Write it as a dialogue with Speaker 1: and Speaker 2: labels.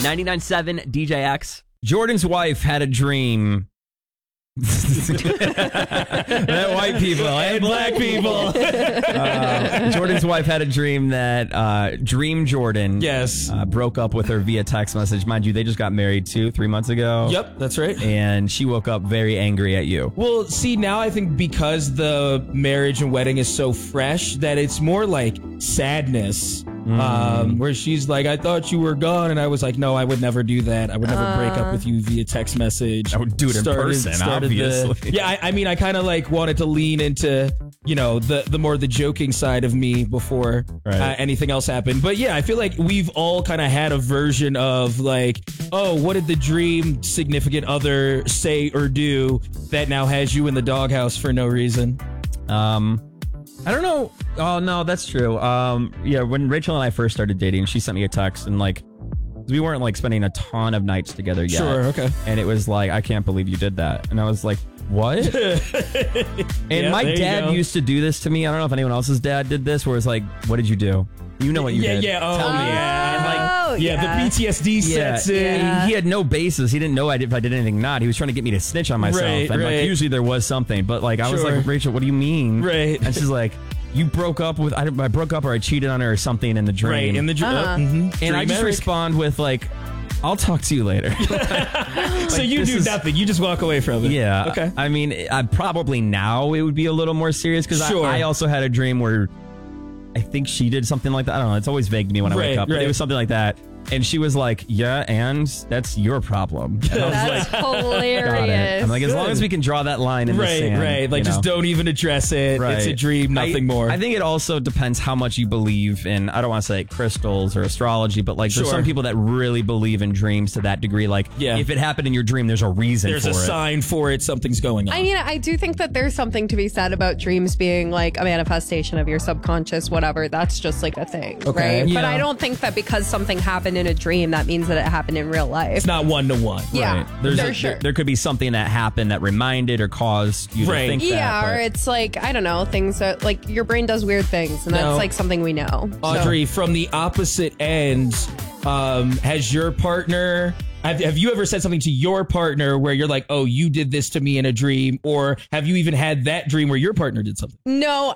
Speaker 1: 99.7 DJX. Jordan's wife had a dream. That white people and black people. Jordan's wife had a dream that Dream Jordan broke up with her via text message. Mind you, they just got married 2-3 months ago.
Speaker 2: Yep, that's right.
Speaker 1: And she woke up very angry at you.
Speaker 2: Well, see, now I think because the marriage and wedding is so fresh that it's more like sadness. Where she's like, I thought you were gone, and I was like, no, I would never do that. I would never break up with you via text message.
Speaker 1: I would do it in person, obviously.
Speaker 2: I mean, I kind of like wanted to lean into, the more the joking side of me before anything else happened. But yeah, I feel like we've all kind of had a version of like, oh, what did the dream significant other say or do that now has you in the doghouse for no reason?
Speaker 1: I don't know. Oh, no, that's true. When Rachel and I first started dating, she sent me a text and like, we weren't like spending a ton of nights together yet.
Speaker 2: Sure, okay.
Speaker 1: And it was like, I can't believe you did that. And I was like, what? And my dad used to do this to me. I don't know if anyone else's dad did this, where it's like, what did you do? You know what you did. Tell me.
Speaker 2: And the PTSD sets in.
Speaker 1: He had no basis. He didn't know if I did anything or not. He was trying to get me to snitch on myself. And like, usually there was something. But like, I was like, Rachel, what do you mean?
Speaker 2: Right.
Speaker 1: And she's like, you broke up with, I broke up or I cheated on her or something in the dream.
Speaker 2: Right, in the dream.
Speaker 1: And I just respond with like, I'll talk to you later.
Speaker 2: So you do nothing. You just walk away from it.
Speaker 1: Yeah.
Speaker 2: Okay.
Speaker 1: I mean, probably now it would be a little more serious because I also had a dream where I think she did something like that. I don't know. It's always vague to me when I wake up, but it was something like that. And she was like, yeah, and that's your problem. And I was
Speaker 3: That's
Speaker 1: like,
Speaker 3: hilarious.
Speaker 1: got it. I'm like, as long as we can draw that line in the sand.
Speaker 2: Right. Like, just don't even address it.
Speaker 1: Right.
Speaker 2: It's a dream, nothing more.
Speaker 1: I think it also depends how much you believe in, I don't want to say crystals or astrology, but like there's some people that really believe in dreams to that degree. Like, if it happened in your dream, there's a reason for it.
Speaker 2: There's a sign for it. Something's going on.
Speaker 3: I mean, I do think that there's something to be said about dreams being like a manifestation of your subconscious, whatever. That's just like a thing, right? But I don't think that because something happened in a dream, that means that it happened in real life.
Speaker 2: It's not one-to-one.
Speaker 3: Yeah,
Speaker 1: right. There could be something that happened that reminded or caused you to think that.
Speaker 3: Yeah, or it's like, I don't know, things that, like, your brain does weird things, and that's like something we know.
Speaker 2: Audrey, from the opposite end, has your partner... Have you ever said something to your partner where you're like, oh, you did this to me in a dream? Or have you even had that dream where your partner did something?
Speaker 3: No,